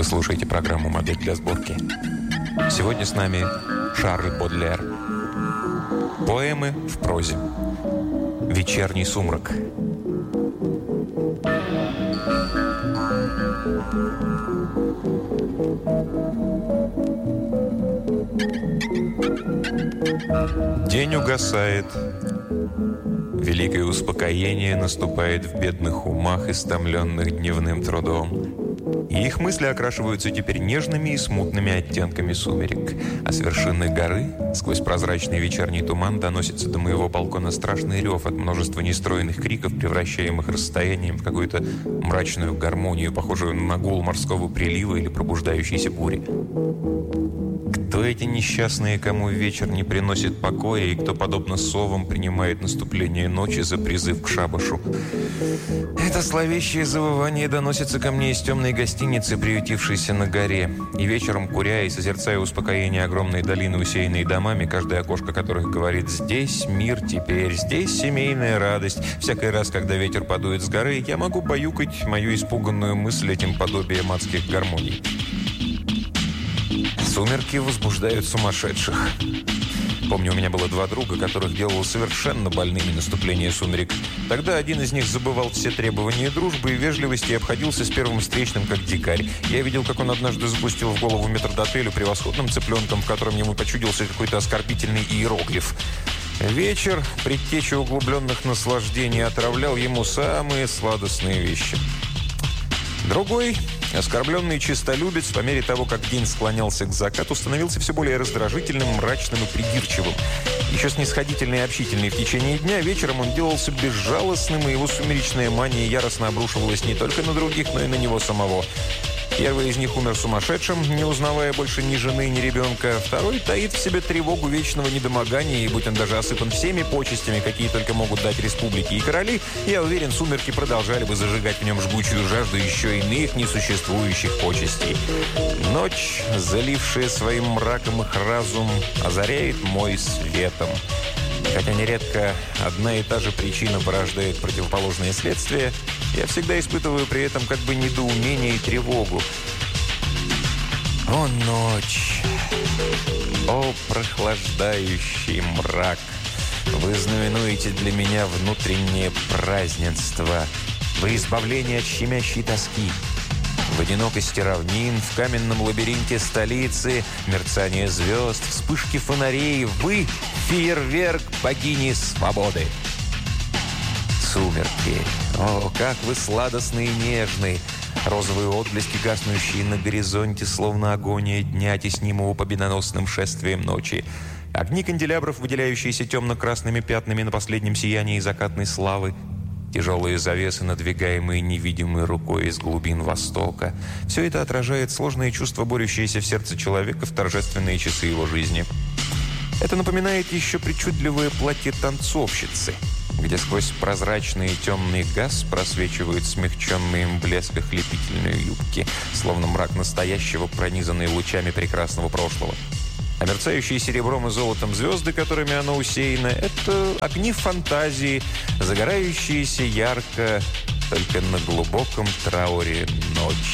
слушаете программу «Модель для сборки». Сегодня с нами Шарль Бодлер. Поэмы в прозе. «Вечерний сумрак». День угасает. Великое успокоение наступает в бедных умах, истомленных дневным трудом. И их мысли окрашиваются теперь нежными и смутными оттенками сумерек. А с вершины горы, сквозь прозрачный вечерний туман, доносится до моего балкона страшный рев от множества нестройных криков, превращаемых расстоянием в какую-то мрачную гармонию, похожую на гул морского прилива или пробуждающейся бури. Кто эти несчастные, кому вечер не приносит покоя, и кто, подобно совам, принимает наступление ночи за призыв к шабашу? Это зловещее завывание доносится ко мне из темной гостиницы, приютившейся на горе. И вечером, куря и созерцая успокоение огромной долины, усеянной домами, каждое окошко которых говорит: «Здесь мир теперь, здесь семейная радость». Всякий раз, когда ветер подует с горы, я могу баюкать мою испуганную мысль этим подобием адских гармоний. Сумерки возбуждают сумасшедших. Помню, у меня было два друга, которых делало совершенно больными наступление сумерек. Тогда один из них забывал все требования дружбы и вежливости и обходился с первым встречным как дикарь. Я видел, как он однажды запустил в голову метрдотелю превосходным цыпленком, в котором ему почудился какой-то оскорбительный иероглиф. Вечер, предтеча углубленных наслаждений, отравлял ему самые сладостные вещи. Другой, оскорбленный честолюбец, по мере того, как день склонялся к закату, становился все более раздражительным, мрачным и придирчивым. Еще снисходительный и общительный в течение дня, вечером он делался безжалостным, и его сумеречная мания яростно обрушивалась не только на других, но и на него самого. Первый из них умер сумасшедшим, не узнавая больше ни жены, ни ребенка. Второй таит в себе тревогу вечного недомогания, и будь он даже осыпан всеми почестями, какие только могут дать республики и короли, я уверен, сумерки продолжали бы зажигать в нем жгучую жажду еще иных несуществующих почестей. Ночь, залившая своим мраком их разум, озаряет мой светом. Хотя нередко одна и та же причина порождает противоположные следствия, я всегда испытываю при этом как бы недоумение и тревогу. О, ночь! О, прохлаждающий мрак! Вы знаменуете для меня внутреннее празднество. Вы избавление от щемящей тоски. В одинокости равнин, в каменном лабиринте столицы, мерцание звезд, вспышки фонарей. Вы – фейерверк богини свободы. Сумерки. О, как вы сладостны и нежны! Розовые отблески, гаснущие на горизонте, словно агония дня, теснимого победоносным шествием ночи. Огни канделябров, выделяющиеся темно-красными пятнами на последнем сиянии закатной славы. Тяжелые завесы, надвигаемые невидимой рукой из глубин Востока. Все это отражает сложные чувства, борющиеся в сердце человека в торжественные часы его жизни. Это напоминает еще причудливое платье танцовщицы, где сквозь прозрачный темный газ просвечивают смягченные им блеск ослепительные юбки, словно мрак настоящего, пронизанный лучами прекрасного прошлого. А мерцающие серебром и золотом звезды, которыми оно усеяно, это огни фантазии, загорающиеся ярко только на глубоком трауре ночи.